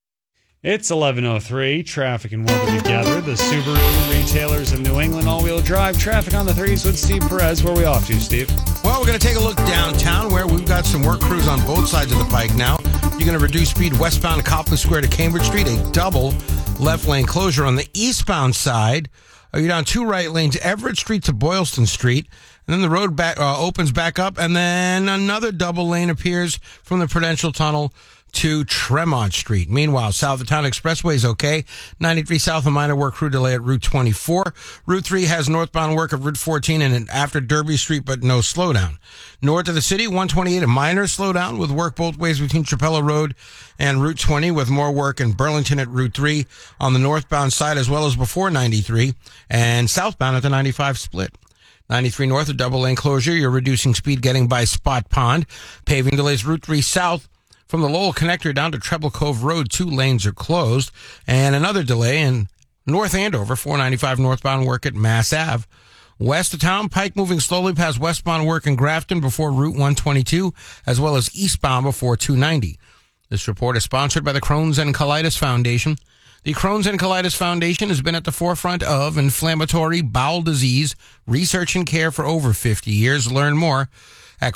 It's 11:03. Traffic and weather together. The Subaru retailers of New England all-wheel drive traffic on the 30s with Steve Perez. Where are we off to, Steve? Well, we're going to take a look downtown where we've got some work crews on both sides of the pike now. You're going to reduce speed westbound Copley Square to Cambridge Street, a double left lane closure. On the eastbound side, you're down 2 right lanes, Everett Street to Boylston Street. And then the road back opens back up, and then another double lane appears from the Prudential Tunnel to Tremont Street. Meanwhile, south of town expressway is okay. 93 south, a minor work crew delay at Route 24. Route 3 has northbound work of Route 14 and after Derby Street, but no slowdown. North of the city, 128, a minor slowdown with work both ways between Trapello Road and Route 20, with more work in Burlington at Route 3 on the northbound side, as well as before 93, and southbound at the 95 split. 93 north, a double lane closure. You're reducing speed getting by Spot Pond. Paving delays Route 3 south from the Lowell connector down to Treble Cove Road. 2 lanes are closed. And another delay in North Andover, 495 northbound work at Mass Ave. West of town, Pike moving slowly past westbound work in Grafton before Route 122, as well as eastbound before 290. This report is sponsored by the Crohn's and Colitis Foundation. The Crohn's and Colitis Foundation has been at the forefront of inflammatory bowel disease research and care for over 50 years. Learn more at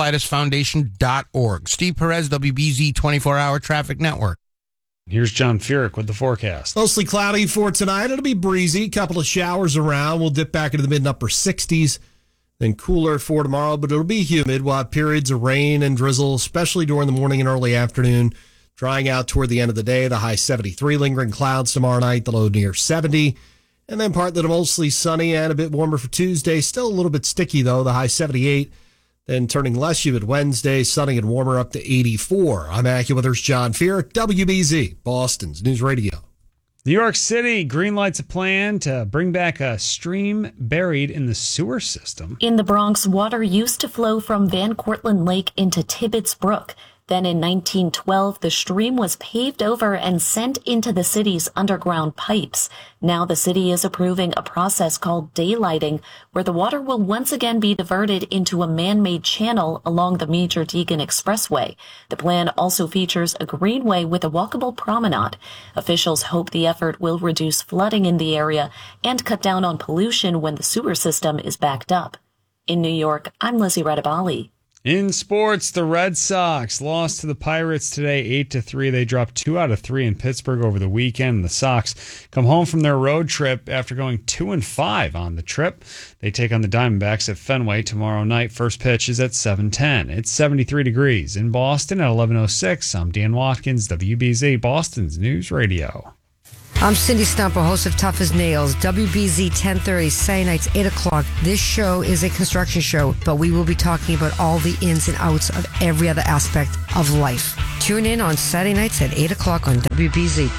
Crohn'sColitisFoundation.org. Steve Perez, WBZ 24-Hour Traffic Network. Here's John Furyk with the forecast. Mostly cloudy for tonight. It'll be breezy. A couple of showers around. We'll dip back into the mid and upper 60s. Then cooler for tomorrow, but it'll be humid. We'll have periods of rain and drizzle, especially during the morning and early afternoon. Drying out toward the end of the day. The high 73. Lingering clouds tomorrow night. The low near 70. And then partly to mostly sunny and a bit warmer for Tuesday. Still a little bit sticky, though. The high 78. Then turning less humid Wednesday, sunny and warmer up to 84. I'm AccuWeather's John Furyk, WBZ, Boston's News Radio. New York City greenlights a plan to bring back a stream buried in the sewer system. In the Bronx, water used to flow from Van Cortlandt Lake into Tibbetts Brook. Then in 1912, the stream was paved over and sent into the city's underground pipes. Now the city is approving a process called daylighting, where the water will once again be diverted into a man-made channel along the Major Deegan Expressway. The plan also features a greenway with a walkable promenade. Officials hope the effort will reduce flooding in the area and cut down on pollution when the sewer system is backed up. In New York, I'm Lizzie Radabali. In sports, the Red Sox lost to the Pirates today 8-3. They dropped 2 out of 3 in Pittsburgh over the weekend. The Sox come home from their road trip after going 2-5 on the trip. They take on the Diamondbacks at Fenway tomorrow night. First pitch is at 7:10. It's 73 degrees in Boston at 11:06. I'm Dan Watkins, WBZ, Boston's News Radio. I'm Cindy Stumper, host of Tough as Nails, WBZ 1030, Saturday nights, 8 o'clock. This show is a construction show, but we will be talking about all the ins and outs of every other aspect of life. Tune in on Saturday nights at 8 o'clock on WBZ.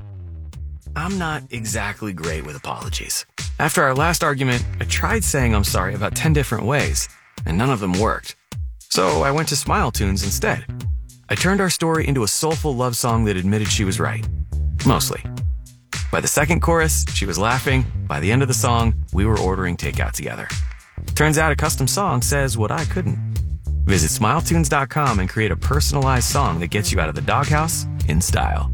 I'm not exactly great with apologies. After our last argument, I tried saying I'm sorry about 10 different ways, and none of them worked. So I went to Smile Tunes instead. I turned our story into a soulful love song that admitted she was right. Mostly. By the second chorus, she was laughing. By the end of the song, we were ordering takeout together. Turns out a custom song says what I couldn't. Visit SmileTunes.com and create a personalized song that gets you out of the doghouse in style.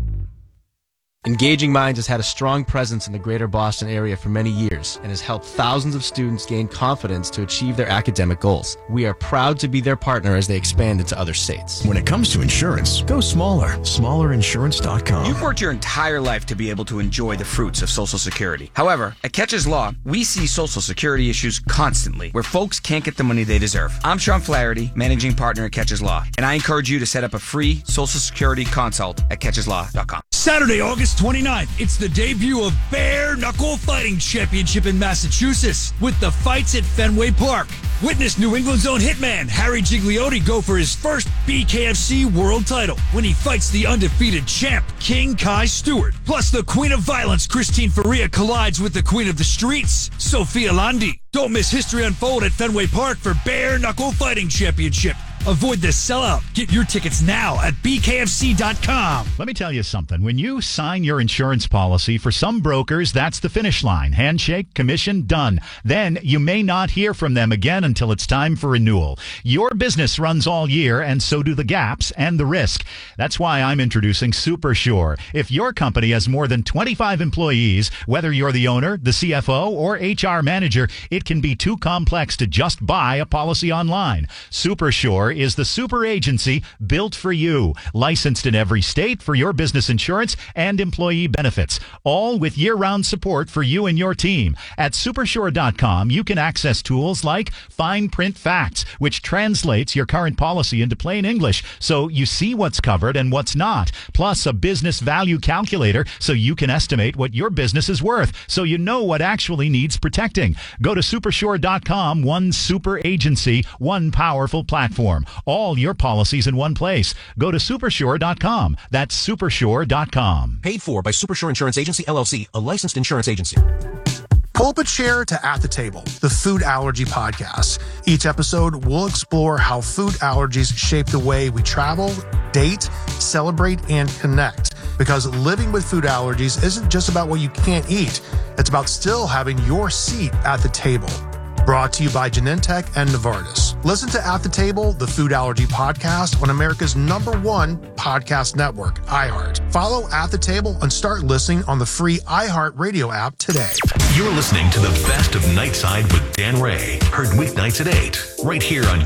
Engaging Minds has had a strong presence in the greater Boston area for many years and has helped thousands of students gain confidence to achieve their academic goals. We are proud to be their partner as they expand into other states. When it comes to insurance, go smaller. SmallerInsurance.com. You've worked your entire life to be able to enjoy the fruits of Social Security. However, at Catches Law, we see Social Security issues constantly where folks can't get the money they deserve. I'm Sean Flaherty, managing partner at Catches Law, and I encourage you to set up a free Social Security consult at CatchesLaw.com. Saturday, August 29th, it's the debut of Bare Knuckle Fighting Championship in Massachusetts with the fights at Fenway Park. Witness New England's own hitman Harry Gigliotti go for his first BKFC world title when he fights the undefeated champ King Kai Stewart. Plus, the Queen of Violence Christine Faria collides with the Queen of the Streets, Sophia Landi. Don't miss history unfold at Fenway Park for Bare Knuckle Fighting Championship. Avoid the sellout. Get your tickets now at BKFC.com. Let me tell you something. When you sign your insurance policy, for some brokers, that's the finish line. Handshake, commission, done. Then you may not hear from them again until it's time for renewal. Your business runs all year, and so do the gaps and the risk. That's why I'm introducing SuperSure. If your company has more than 25 employees, whether you're the owner, the CFO, or HR manager, it can be too complex to just buy a policy online. SuperSure is the super agency built for you, licensed in every state for your business insurance and employee benefits, all with year-round support for you and your team. At Supersure.com, you can access tools like Fine Print Facts, which translates your current policy into plain English so you see what's covered and what's not, plus a business value calculator so you can estimate what your business is worth so you know what actually needs protecting. Go to Supersure.com, one super agency, one powerful platform. All your policies in one place. Go to Supersure.com. That's Supersure.com. Paid for by Supersure Insurance Agency, LLC, a licensed insurance agency. Pull up a chair to At the Table, the food allergy podcast. Each episode, we'll explore how food allergies shape the way we travel, date, celebrate, and connect. Because living with food allergies isn't just about what you can't eat. It's about still having your seat at the table. Brought to you by Genentech and Novartis. Listen to At the Table, the food allergy podcast on America's #1 podcast network, iHeart. Follow At the Table and start listening on the free iHeart Radio app today. You're listening to the best of Nightside with Dan Ray. Heard weeknights at 8, right here on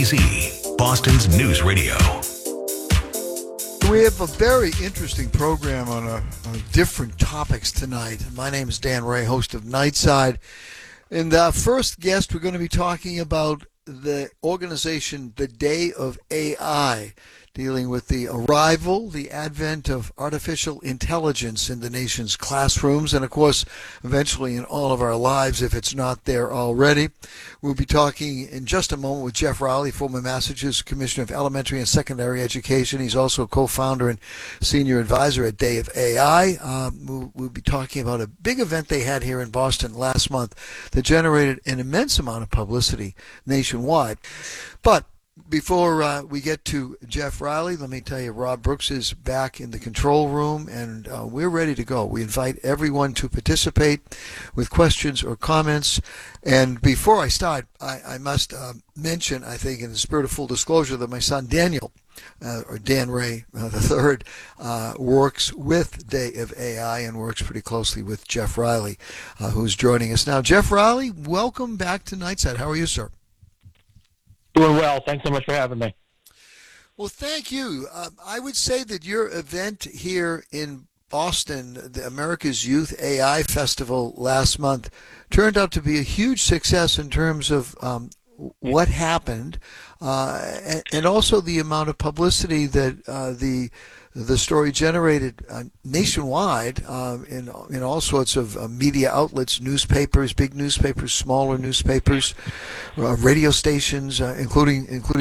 WBZ, Boston's News Radio. We have a very interesting program on different topics tonight. My name is Dan Ray, host of Nightside. And our first guest, we're going to be talking about the organization, The Day of AI, dealing with the arrival, the advent of artificial intelligence in the nation's classrooms, and of course, eventually in all of our lives if it's not there already. We'll be talking in just a moment with Jeff Riley, former Massachusetts Commissioner of Elementary and Secondary Education. He's also co-founder and senior advisor at Day of AI. We'll be talking about a big event they had here in Boston last month that generated an immense amount of publicity nationwide. But before we get to Jeff Riley, let me tell you, Rob Brooks is back in the control room, and we're ready to go. We invite everyone to participate with questions or comments. And before I start, I must mention, I think in the spirit of full disclosure, that my son Daniel, or Dan Ray III, works with Day of AI and works pretty closely with Jeff Riley, who's joining us now. Jeff Riley, welcome back to Nightside. How are you, sir? Doing well. Thanks so much for having me. Well, thank you. I would say that your event here in Boston, the America's Youth AI Festival last month, turned out to be a huge success in terms of what happened, and also the amount of publicity that the story generated nationwide in all sorts of media outlets, newspapers, big newspapers, smaller newspapers, radio stations, including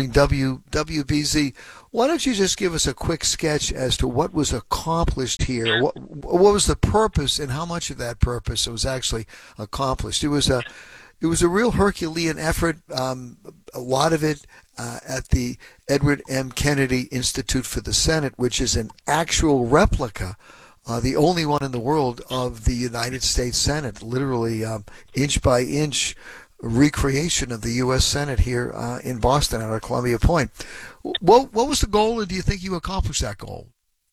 WBZ. Why don't you just give us a quick sketch as to what was accomplished here? What was the purpose, and how much of that purpose was actually accomplished? It was a real Herculean effort. A lot of it at the Edward M. Kennedy Institute for the Senate, which is an actual replica, the only one in the world, of the United States Senate, literally inch by inch recreation of the U.S. Senate here in Boston at Columbia Point. What was the goal, and do you think you accomplished that goal?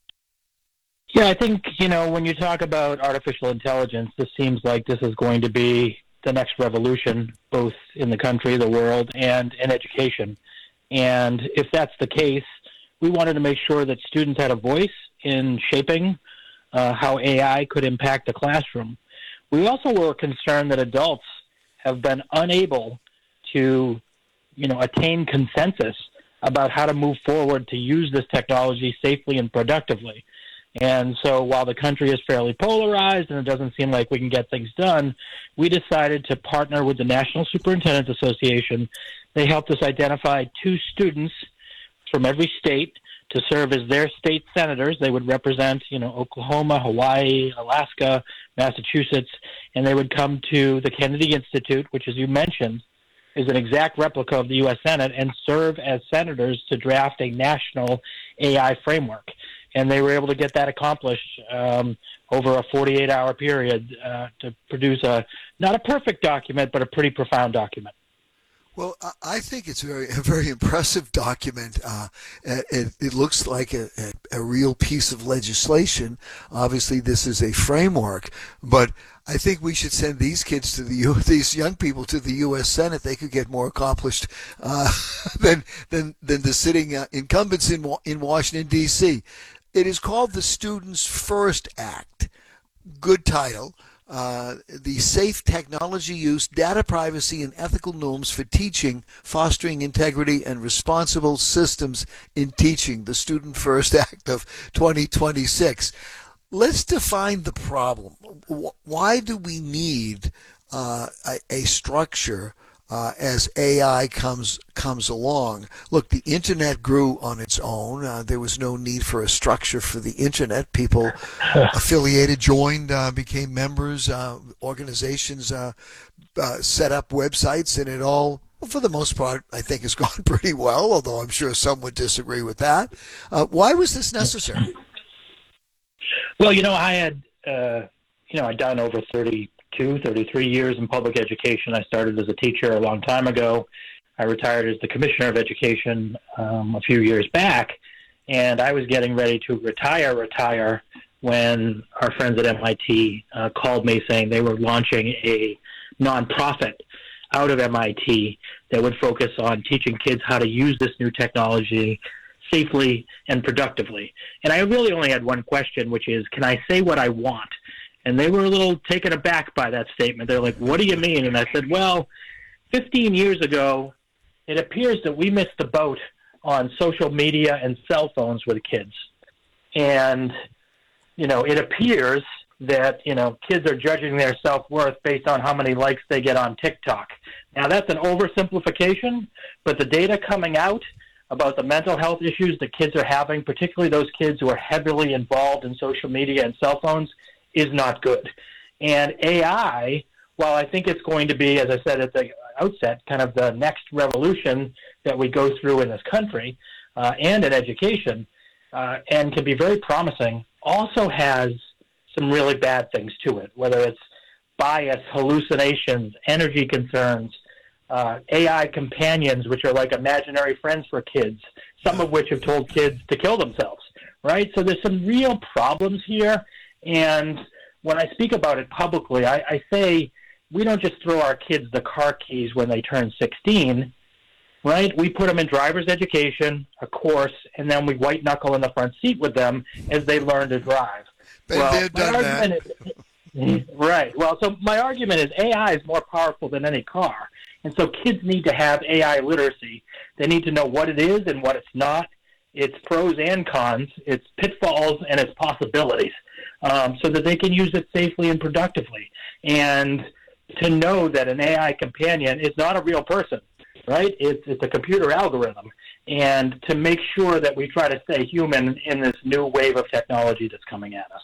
Yeah, I think, when you talk about artificial intelligence, this seems like this is going to be the next revolution, both in the country, the world, and in education. And if that's the case, we wanted to make sure that students had a voice in shaping how AI could impact the classroom. We also were concerned that adults have been unable to, attain consensus about how to move forward to use this technology safely and productively. And so while the country is fairly polarized and it doesn't seem like we can get things done, we decided to partner with the National Superintendents Association. They helped us identify 2 students from every state to serve as their state senators. They would represent, Oklahoma, Hawaii, Alaska, Massachusetts, and they would come to the Kennedy Institute, which, as you mentioned, is an exact replica of the U.S. Senate, and serve as senators to draft a national AI framework. And they were able to get that accomplished over a 48-hour period to produce not a perfect document, but a pretty profound document. Well, I think it's a very impressive document. It looks like a real piece of legislation. Obviously, this is a framework, but I think we should send these kids to these young people to the U.S. Senate. They could get more accomplished than the sitting incumbents in Washington, D.C. It is called the Students First Act. Good title. The Safe Technology Use, Data Privacy, and Ethical Norms for Teaching, Fostering Integrity and Responsible Systems in Teaching, the Student First Act of 2026. Let's define the problem. Why do we need a structure as AI comes along? Look, the internet grew on its own. There was no need for a structure for the internet. People affiliated, joined, became members. Organizations set up websites, and it all, for the most part, I think has gone pretty well, although I'm sure some would disagree with that. Why was this necessary? Well, I had, I'd done over 33 years in public education. I started as a teacher a long time ago. I retired as the Commissioner of Education a few years back, and I was getting ready to retire when our friends at MIT called me saying they were launching a nonprofit out of MIT that would focus on teaching kids how to use this new technology safely and productively. And I really only had one question, which is, can I say what I want? And they were a little taken aback by that statement. They're like, what do you mean? And I said, well, 15 years ago, it appears that we missed the boat on social media and cell phones with kids. And, it appears that, kids are judging their self-worth based on how many likes they get on TikTok. Now, that's an oversimplification, but the data coming out about the mental health issues that kids are having, particularly those kids who are heavily involved in social media and cell phones, is not good. And AI, while I think it's going to be, as I said at the outset, kind of the next revolution that we go through in this country and in education, and can be very promising, also has some really bad things to it, whether it's bias, hallucinations, energy concerns, AI companions, which are like imaginary friends for kids, some of which have told kids to kill themselves, right? So there's some real problems here. And when I speak about it publicly, I say we don't just throw our kids the car keys when they turn 16. right? We put them in driver's education, a course, and then we white knuckle in the front seat with them as they learn to drive. They've done that. Right. Well, so my argument is AI is more powerful than any car. And so kids need to have AI literacy. They need to know what it is and what it's not, its pros and cons, its pitfalls and its possibilities, so that they can use it safely and productively. And to know that an AI companion is not a real person, right? It's a computer algorithm. And to make sure that we try to stay human in this new wave of technology that's coming at us.